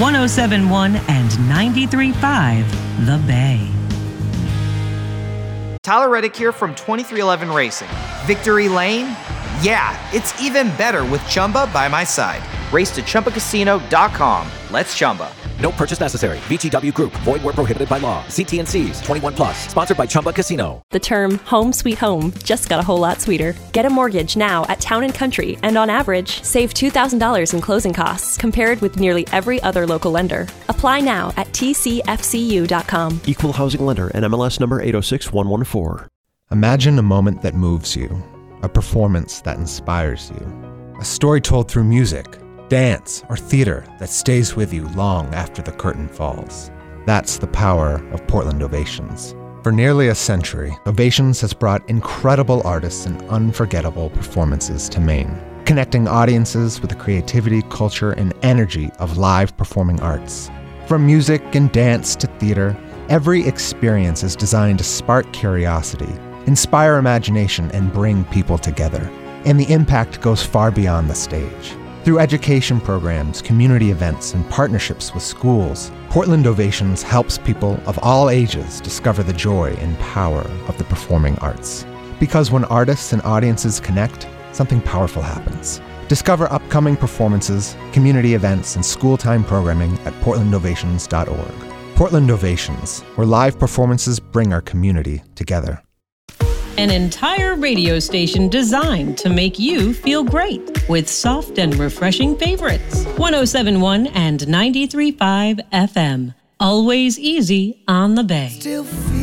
1071 and 93.5 The Bay. Tyler Reddick here from 2311 Racing. Victory Lane? Yeah, it's even better with Chumba by my side. Race to ChumbaCasino.com. Let's Chumba. No purchase necessary. VGW Group. Void where prohibited by law. See T&Cs. 21 plus. Sponsored by Chumba Casino. The term home sweet home just got a whole lot sweeter. Get a mortgage now at Town & Country and on average, save $2,000 in closing costs compared with nearly every other local lender. Apply now at tcfcu.com. Equal housing lender and MLS number 806114. Imagine a moment that moves you, a performance that inspires you, a story told through music, dance, or theater that stays with you long after the curtain falls. That's the power of Portland Ovations. For nearly a century, Ovations has brought incredible artists and unforgettable performances to Maine, connecting audiences with the creativity, culture, and energy of live performing arts. From music and dance to theater, every experience is designed to spark curiosity, inspire imagination, and bring people together. And the impact goes far beyond the stage. Through education programs, community events, and partnerships with schools, Portland Ovations helps people of all ages discover the joy and power of the performing arts. Because when artists and audiences connect, something powerful happens. Discover upcoming performances, community events, and school-time programming at portlandovations.org. Portland Ovations, where live performances bring our community together. An entire radio station designed to make you feel great with soft and refreshing favorites. 1071 and 93.5 FM. Always easy on the Bay.